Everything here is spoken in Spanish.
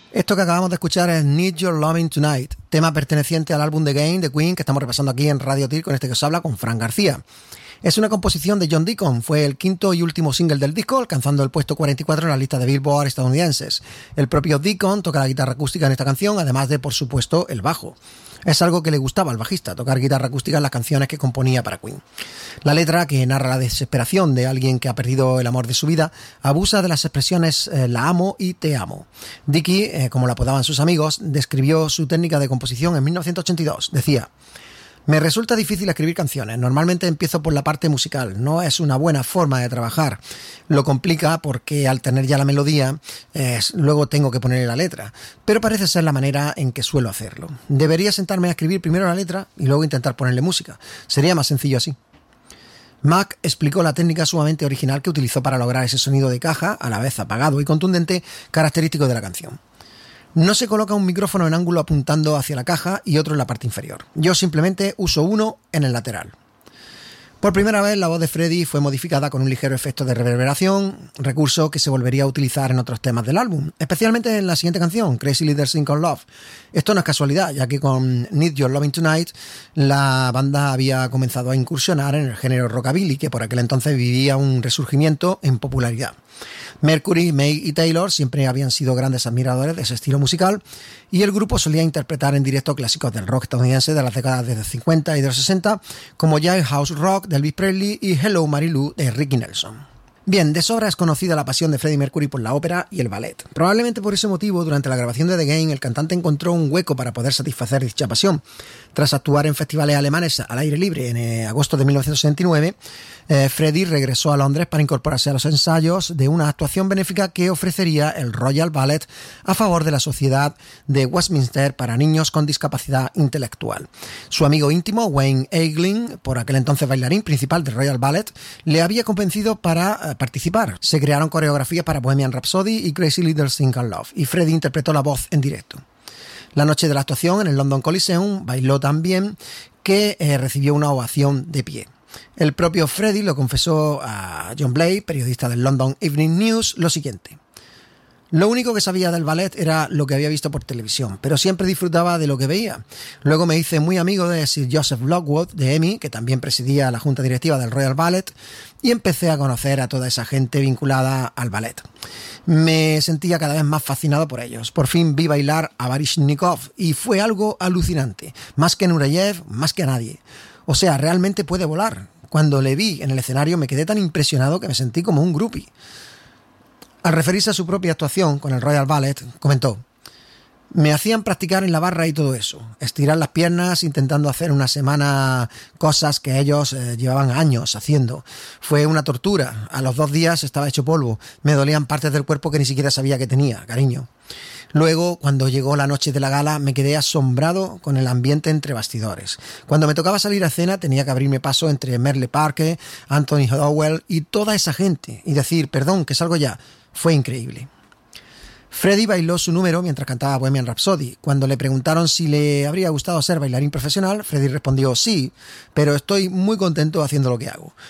Esto que acabamos de escuchar es Need Your Loving Tonight, tema perteneciente al álbum The Game de Queen que estamos repasando aquí en Radio Tir con este que os habla, con Fran García. Es una composición de John Deacon, fue el quinto y último single del disco, alcanzando el puesto 44 en la lista de Billboard estadounidenses. El propio Deacon toca la guitarra acústica en esta canción, además de, por supuesto, el bajo. Es algo que le gustaba al bajista, tocar guitarra acústica en las canciones que componía para Queen. La letra, que narra la desesperación de alguien que ha perdido el amor de su vida, abusa de las expresiones la amo y te amo. Dickie, como la apodaban sus amigos, describió su técnica de composición en 1982. Decía: me resulta difícil escribir canciones. Normalmente empiezo por la parte musical. No es una buena forma de trabajar. Lo complica porque al tener ya la melodía, luego tengo que ponerle la letra. Pero parece ser la manera en que suelo hacerlo. Debería sentarme a escribir primero la letra y luego intentar ponerle música. Sería más sencillo así. Mac explicó la técnica sumamente original que utilizó para lograr ese sonido de caja, a la vez apagado y contundente, característico de la canción. No se coloca un micrófono en ángulo apuntando hacia la caja y otro en la parte inferior. Yo simplemente uso uno en el lateral. Por primera vez la voz de Freddie fue modificada con un ligero efecto de reverberación, recurso que se volvería a utilizar en otros temas del álbum, especialmente en la siguiente canción, Crazy Little Thing Called Love. Esto no es casualidad, ya que con Need Your Loving Tonight la banda había comenzado a incursionar en el género rockabilly, que por aquel entonces vivía un resurgimiento en popularidad. Mercury, May y Taylor siempre habían sido grandes admiradores de ese estilo musical y el grupo solía interpretar en directo clásicos del rock estadounidense de las décadas de los 50 y de los 60 como Jailhouse Rock de Elvis Presley y Hello Mary Lou de Ricky Nelson. Bien, de sobra es conocida la pasión de Freddie Mercury por la ópera y el ballet. Probablemente por ese motivo, durante la grabación de The Game, el cantante encontró un hueco para poder satisfacer dicha pasión. Tras actuar en festivales alemanes al aire libre en agosto de 1969, Freddie regresó a Londres para incorporarse a los ensayos de una actuación benéfica que ofrecería el Royal Ballet a favor de la Sociedad de Westminster para niños con discapacidad intelectual. Su amigo íntimo, Wayne Eichling, por aquel entonces bailarín principal del Royal Ballet, le había convencido para participar. Se crearon coreografías para Bohemian Rhapsody y Crazy Little Thing Called Love, y Freddie interpretó la voz en directo. La noche de la actuación en el London Coliseum bailó tan bien que recibió una ovación de pie. El propio Freddie lo confesó a John Blake, periodista del London Evening News, lo siguiente: lo único que sabía del ballet era lo que había visto por televisión, pero siempre disfrutaba de lo que veía. Luego me hice muy amigo de Sir Joseph Lockwood, de EMI, que también presidía la junta directiva del Royal Ballet, y empecé a conocer a toda esa gente vinculada al ballet. Me sentía cada vez más fascinado por ellos. Por fin vi bailar a Baryshnikov y fue algo alucinante. Más que Nureyev, más que a nadie. O sea, realmente puede volar. Cuando le vi en el escenario me quedé tan impresionado que me sentí como un groupie. Al referirse a su propia actuación con el Royal Ballet, comentó: me hacían practicar en la barra y todo eso, estirar las piernas intentando hacer una semana cosas que ellos llevaban años haciendo. Fue una tortura. A los 2 días estaba hecho polvo. Me dolían partes del cuerpo que ni siquiera sabía que tenía, cariño. Luego, cuando llegó la noche de la gala, me quedé asombrado con el ambiente entre bastidores. Cuando me tocaba salir a escena, tenía que abrirme paso entre Merle Parker, Anthony Howell y toda esa gente y decir: perdón, que salgo ya. Fue increíble. Freddie bailó su número mientras cantaba Bohemian Rhapsody. Cuando le preguntaron si le habría gustado ser bailarín profesional, Freddie respondió: sí, pero estoy muy contento haciendo lo que hago.